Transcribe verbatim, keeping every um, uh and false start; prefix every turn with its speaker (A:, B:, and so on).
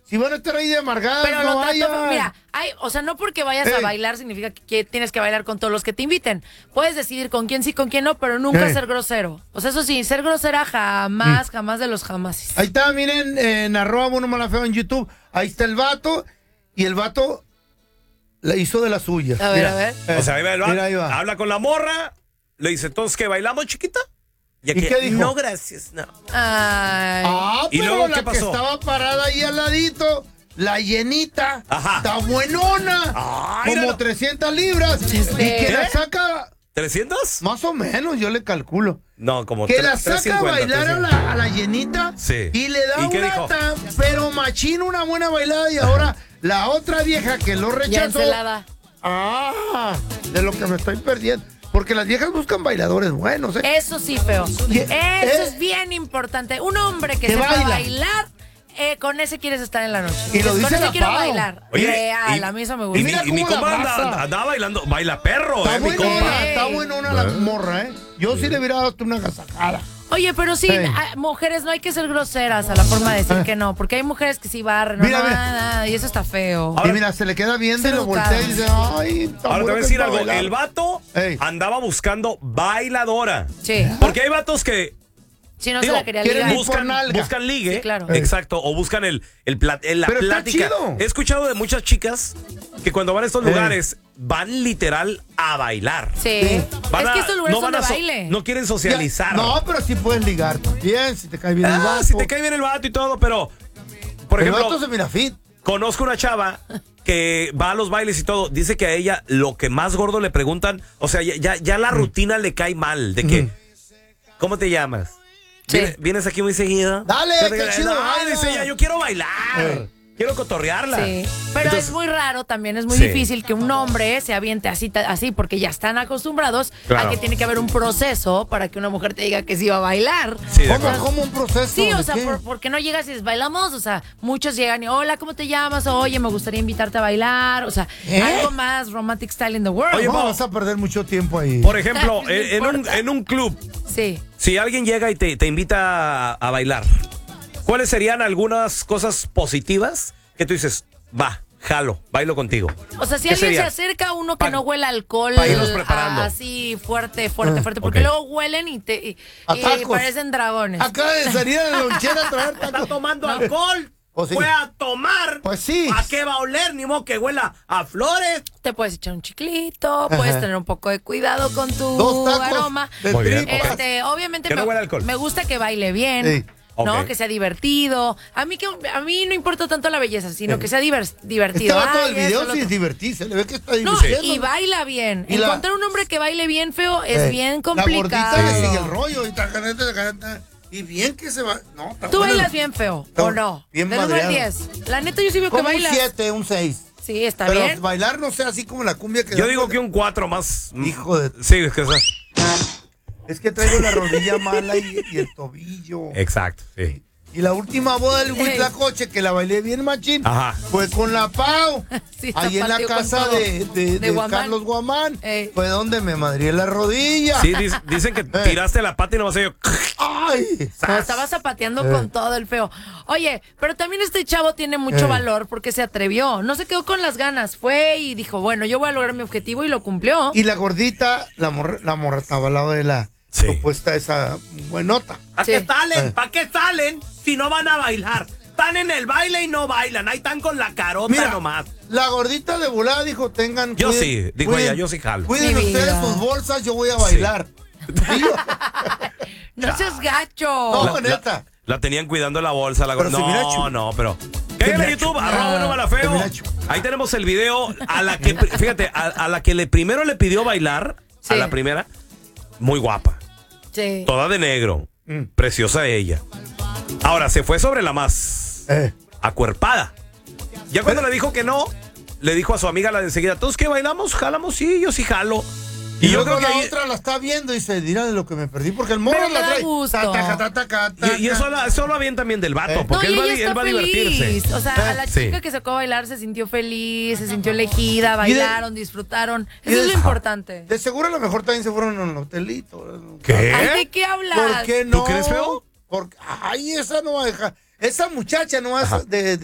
A: Si van a estar ahí de amargadas,
B: Pero
A: no
B: lo trato,
A: vayan.
B: mira, hay, o sea, no porque vayas
A: Ey.
B: a bailar significa que, que tienes que bailar con todos los que te inviten. Puedes decidir con quién sí, con quién no, pero nunca
A: Ey.
B: ser grosero. O sea, eso sí, ser grosera jamás, jamás de los jamases.
A: Ahí está, miren, en arroba Bueno Malafeo en YouTube. Ahí está el vato. Y el vato la hizo de las suyas.
B: A ver,
A: Mira,
B: a ver.
A: eh,
C: O sea, ahí va el vato,
A: mira, ahí va.
C: habla con la morra, le dice, entonces, ¿qué bailamos, chiquita?
A: ¿Y qué dijo?
C: No, gracias, no.
B: Ay.
A: Ah,
C: ¿Y
A: pero
C: luego
A: la
C: qué
A: que
C: pasó?
A: estaba parada ahí al ladito, la llenita,
C: Ajá.
A: está buenona,
C: Ah,
A: como
C: míralo.
A: trescientas libras, y
B: Este,
A: que la
C: ¿qué?
A: saca,
C: ¿trescientos?
A: más o menos, yo le calculo,
C: No, como
A: que
C: tre-
A: la saca a
C: trescientos cincuenta,
A: bailar a la, a la llenita,
C: Sí.
A: y le da
C: ¿Y qué
A: una
C: dijo?
A: tan, pero machina una buena bailada, y ahora la otra vieja que lo
B: Ya
A: rechazó,
B: encelada.
A: ah, de lo que me estoy perdiendo, porque las viejas buscan bailadores buenos, ¿eh?
B: Eso sí, feo.
A: Y-
B: Eso
A: eh.
B: es bien importante. Un hombre que
A: Que
B: sepa
A: baila.
B: bailar, eh, con ese quieres estar en la noche.
A: Y lo
B: con
A: dice
B: ese
A: la
B: quiero
A: Pau.
B: bailar.
C: Oye,
B: Real,
C: y-
B: a mí eso me
C: Y,
B: gusta.
C: mi,
A: mira
C: y mi
A: cómo la
C: compa anda,
A: abraza.
C: andaba bailando, baila perro,
A: Está
C: eh, mi compa.
A: buenona, está buenona la morra, ¿eh? Yo sí le hubiera dado una gasajada.
B: Oye, pero sí,
A: Hey.
B: a- mujeres, no hay que ser groseras a la forma de decir
A: Eh.
B: que no, porque hay mujeres que sí barren, no,
A: Mira,
B: no,
A: mira.
B: nada, y eso está feo.
A: Y mira, se le queda viendo y
B: Ser
A: lo voltea y dice, ay, está
C: Ahora te voy
A: bueno
C: a
A: que
C: decir
A: es
C: algo,
A: para bailar.
C: el vato
A: Ey.
C: andaba buscando bailadora.
B: Sí.
C: Porque hay vatos que
B: Si no
C: digo,
B: se la quería
A: quieren
B: ligar.
A: ir por
C: buscan,
A: nalga.
C: buscan ligue,
B: Sí, claro.
C: exacto, o buscan el, el pla- el- la
A: Pero está
C: plática.
A: chido.
C: He escuchado de muchas chicas que cuando van a estos
A: Ey.
C: lugares van literal a bailar.
B: Sí.
C: Van
B: Es
C: a-
B: que estos lugares
C: no
B: son de
C: van a so-
B: baile.
C: no quieren
A: Ya,
C: socializar.
A: no, pero sí puedes ligar también, si te cae bien el
C: Ah,
A: vato.
C: si te cae bien el vato y todo, pero por
A: el
C: ejemplo,
A: vato se mira fit.
C: conozco una chava que va a los bailes y todo. Dice que a ella lo que más gordo le preguntan, o sea, ya, ya, ya la rutina le cae mal. De que,
A: Mm.
C: ¿cómo te llamas?
B: Sí.
C: ¿Vienes, vienes aquí muy seguido?
A: Dale,
C: Fíjate
A: qué
C: que-
A: chido,
C: No,
A: baila.
C: dice ella, yo quiero bailar.
A: Eh.
C: Quiero cotorrearla.
B: Sí, pero
C: Entonces,
B: es muy raro también, es muy
C: Sí.
B: difícil que un hombre se aviente así, ta- así porque ya están acostumbrados
C: Claro.
B: a que tiene que haber un proceso para que una mujer te diga que sí va a bailar.
C: Sí, de
A: ¿Cómo,
C: acuerdo.
A: cómo un proceso?
B: Sí, o
A: ¿De
B: sea,
A: qué?
B: por- porque no llegas y dices, bailamos, o sea, muchos llegan y, hola, ¿cómo te llamas? Oye, me gustaría invitarte a bailar, o sea,
A: ¿Eh?
B: algo más romantic style in the world.
C: Oye,
A: No,
C: Pau,
A: vas a perder mucho tiempo ahí.
C: por ejemplo,
B: No
C: en, en un,
B: importa.
C: en un club,
B: Sí.
C: si alguien llega y te, te invita a, a bailar, ¿cuáles serían algunas cosas positivas que tú dices, va, jalo, bailo contigo?
B: O sea, si
C: ¿Qué
B: alguien
C: sería?
B: se acerca a uno que
C: Pa-
B: no huela alcohol,
C: pa' irnos preparando.
B: así fuerte, fuerte,
A: Ah,
B: fuerte, porque
C: ok.
B: luego huelen y te y,
A: A
B: y
A: tacos.
B: parecen dragones.
A: Acaba de salir de la lonchera a traer tacos.
C: tomando alcohol.
A: Pues sí.
C: Fue a tomar.
A: Pues sí.
C: ¿A qué va a oler? Ni modo que huela a flores.
B: Te puedes echar un chiclito, puedes
A: Ajá.
B: tener un poco de cuidado con tu
A: Dos tacos
B: aroma.
A: de
C: Muy bien,
A: tripas.
B: Este, obviamente
C: Que no
B: me,
C: huela a alcohol.
B: me gusta que baile bien,
A: Sí.
B: ¿no?
C: Ok.
B: Que sea divertido. A mí que a mí no importa tanto la belleza, sino que sea divers-
A: Este
B: divertido.
A: vato
B: Ay,
A: del video
B: eso, lo
A: sí es
B: otro.
A: divertirse, le ve que está
B: No,
A: divirtiendo.
B: y baila bien.
A: Y la-
B: Encontrar un hombre que baile bien feo es
A: Eh,
B: bien
A: La
B: complicado.
A: gordita le sigue el rollo y tacaneta, tacaneta, y bien que se va. No, está
B: ¿Tú
A: bueno.
B: bailas bien feo
A: Está
B: o no?
A: bien
B: Del uno al
A: madreado.
B: diez. La neta yo sí veo que
A: Como un
B: bailas.
A: siete, un seis.
B: Sí, está
A: Pero
B: bien.
A: bailar no sé, así como la cumbia que...
C: Yo digo que un cuatro más.
A: Hijo de...
C: Sí, es que esa-
A: Es que traigo la rodilla mala y, y el tobillo.
C: Exacto, sí.
A: Y la última boda del Huitlacoche, que la bailé bien machín,
C: Ajá.
A: fue con la Pau.
B: Sí,
A: ahí en la
B: zapateó con
A: casa
B: todo.
A: de, de,
B: De
A: de
B: Guamán.
A: Carlos Guamán.
B: Ey.
A: Fue donde me madrié la rodilla.
C: Sí, dic- dicen que tiraste la pata y no vas a yo.
A: ¡Ay!
B: No, estaba zapateando
A: Eh.
B: con todo el feo. Oye, pero también este chavo tiene mucho
A: Eh.
B: valor porque se atrevió. No se quedó con las ganas. Fue y dijo, bueno, yo voy a lograr mi objetivo y lo cumplió.
A: Y la gordita, la morra, la morra estaba al lado de la
C: Sí.
A: propuesta esa buenota.
C: ¿Para
B: Sí.
C: qué salen?
A: Eh.
C: ¿Para qué salen si no van a bailar? Están en el baile y no bailan. Ahí están con la carota
A: Mira,
C: nomás.
A: la gordita de volada dijo, tengan...
C: Yo
A: cuiden-
C: sí, dijo
A: cuiden-
C: ella, yo sí jalo.
A: Cuiden
B: Mi
A: ustedes
B: vida.
A: sus bolsas, yo voy a bailar. Sí, yo-
B: No seas gacho.
A: No,
C: La-
A: neta.
C: La tenían cuidando la bolsa, la
A: Pero
C: gorda.
A: se mira
C: No,
A: chulo.
C: no, pero.
A: Se
C: ¿Qué en
A: mira
C: YouTube?
A: chulo.
C: Arroba bueno, mala
A: Se
C: feo.
A: mira chulo.
C: Ahí tenemos el video a la que, fíjate, a, a la que le primero le pidió bailar, a
B: Sí.
C: la primera, muy guapa,
B: Sí.
C: toda de negro,
A: Mm.
C: preciosa ella. Ahora, se fue sobre la más
A: Eh.
C: acuerpada. Ya cuando le dijo que no, le dijo a su amiga la de enseguida, ¿todos qué bailamos? ¿Jalamos? Sí, yo sí jalo.
A: Y,
C: Y yo
A: luego
C: creo que
A: la
C: ahí-
A: otra la está viendo y se dirá de lo que me perdí, porque el morro
B: Pero me
A: la
B: da
A: trae.
B: gusto.
A: Ta, ta, ta, ta, ta, ta,
C: Y, y eso, la- eso lo bien también del vato,
A: Eh.
C: porque
B: No,
C: él,
B: y
C: va, a
B: ella
C: di-
B: está
C: él va a
B: feliz.
C: divertirse.
B: O sea, a la
C: Sí.
B: chica que sacó a bailar se sintió feliz, se sintió elegida, bailaron, disfrutaron.
A: y
B: Eso
A: de-
B: es lo importante.
A: De seguro a lo mejor también se fueron a un hotelito.
C: ¿Qué?
B: Ay, ¿de qué hablas?
A: ¿Por qué no?
C: ¿Tú crees feo?
A: Porque, ay, esa no va a dejar. Esa muchacha no va a
C: Ajá.
A: de,